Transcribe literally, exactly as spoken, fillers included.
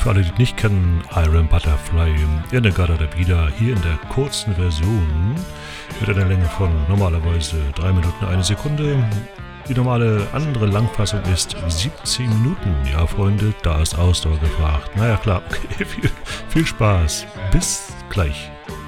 für alle, die nicht kennen, Iron Butterfly in der Gada der Vida, hier in der kurzen Version mit einer Länge von normalerweise drei Minuten eine Sekunde. Die normale andere Langfassung ist siebzehn Minuten. Ja, Freunde, da ist Ausdauer gefragt. Naja, klar, okay, viel, viel Spaß. Bis gleich.